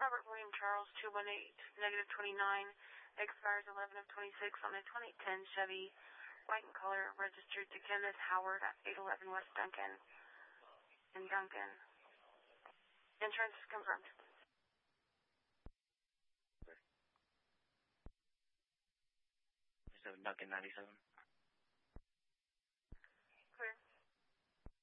Robert William Charles 218, negative 29, expires 11 of 26 on a 2010 Chevy, white in color, registered to Kenneth Howard at 811 West Duncan in Duncan. Insurance is confirmed. So Duncan 97.